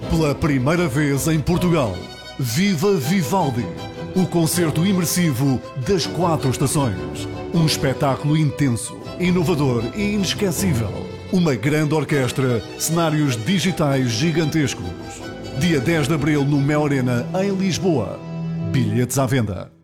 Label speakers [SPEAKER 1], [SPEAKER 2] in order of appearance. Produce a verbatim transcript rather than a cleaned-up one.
[SPEAKER 1] Pela primeira vez em Portugal, Viva Vivaldi, o concerto imersivo das quatro estações. Um espetáculo intenso, inovador e inesquecível. Uma grande orquestra, cenários digitais gigantescos. Dia dez de abril no Mel Arena, em Lisboa. Bilhetes à venda.